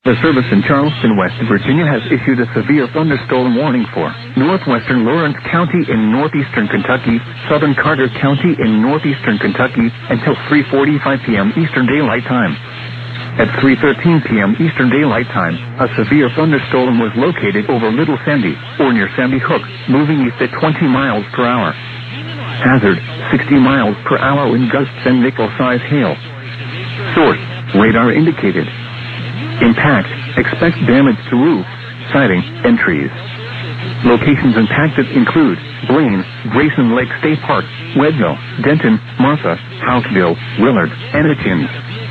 The service in Charleston, West Virginia has issued a severe thunderstorm warning for northwestern Lawrence County in northeastern Kentucky, southern Carter County in northeastern Kentucky, until 3:45 p.m. Eastern Daylight Time. At 3:13 p.m. Eastern Daylight Time, a severe thunderstorm was located over Little Sandy, or near Sandy Hook, moving east at 20 miles per hour. Hazard, 60 miles per hour wind gusts and nickel-size hail. Source, radar indicated. Impact, expect damage to roofs, siding, and trees. Locations impacted include Blaine, Grayson Lake State Park, Wedgeville, Denton, Martha, Houseville, Willard, and Hitchins.